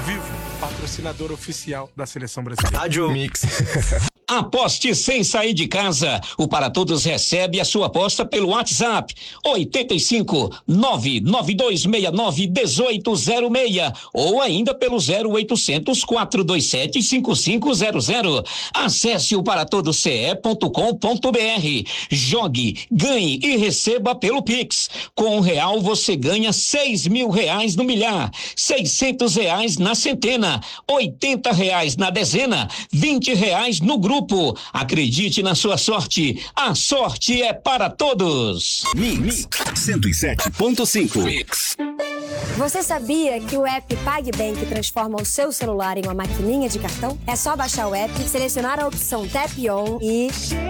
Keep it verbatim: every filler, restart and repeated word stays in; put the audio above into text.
Vivo, patrocinador oficial da Seleção Brasileira. Rádio Mix. Aposte sem sair de casa. O Para Todos recebe a sua aposta pelo WhatsApp oitenta e cinco, nove nove dois seis nove, um oito zero seis ou ainda pelo zero oitocentos, quatrocentos e vinte e sete, cinquenta e cinco zero zero. Acesse o para todos c e ponto com ponto b r. Jogue, ganhe e receba pelo Pix. Com um real você ganha seis mil reais no milhar, seiscentos reais na centena, oitenta reais na dezena, vinte reais no grupo. Acredite na sua sorte. A sorte é para todos. Mix cento e sete ponto cinco. Mix. Você sabia que o app PagBank transforma o seu celular em uma maquininha de cartão? É só baixar o app, selecionar a opção Tap On e